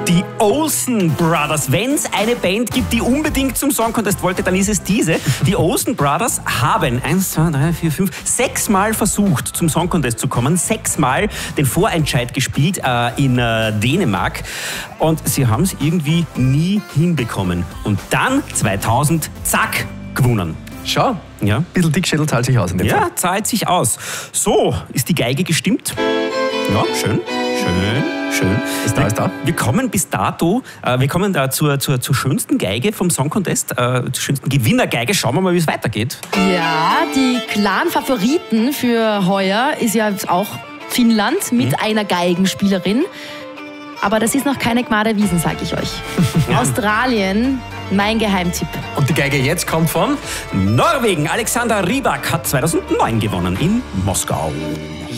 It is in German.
Die Olsen Brothers. Wenn es eine Band gibt, die unbedingt zum Song Contest wollte, dann ist es diese. Die Olsen Brothers haben 6-mal versucht, zum Song Contest zu kommen. 6-mal den Vorentscheid gespielt in Dänemark. Und sie haben es irgendwie nie hinbekommen. Und dann 2000, zack, gewonnen. Schau, Ja. ein bisschen Dickschädel zahlt sich aus in dem Fall. Ja, zahlt sich aus. So, ist die Geige gestimmt? Ja, schön. Ist da. Wir kommen bis dato, wir kommen da zur schönsten Geige vom Song Contest, zur schönsten Gewinnergeige. Schauen wir mal, wie es weitergeht. Ja, die klaren Favoriten für heuer ist ja auch Finnland mit einer Geigenspielerin. Aber das ist noch keine Gmade Wiesen, sag ich euch. Australien, mein Geheimtipp. Und die Geige jetzt kommt von? Norwegen. Alexander Rybak hat 2009 gewonnen in Moskau.